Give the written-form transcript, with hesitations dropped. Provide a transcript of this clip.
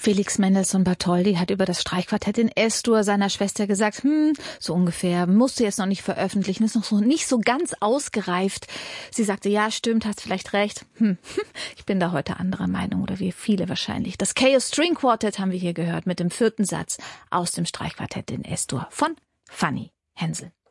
Felix Mendelssohn Bartholdy hat über das Streichquartett in S-Dur seiner Schwester gesagt, so ungefähr, musst du jetzt noch nicht veröffentlichen, ist noch so nicht so ganz ausgereift. Sie sagte, ja, stimmt, hast vielleicht recht. Ich bin da heute anderer Meinung, oder wie viele wahrscheinlich. Das Chaos String Quartet haben wir hier gehört mit dem 4. Satz aus dem Streichquartett in S-Dur von Fanny Hensel.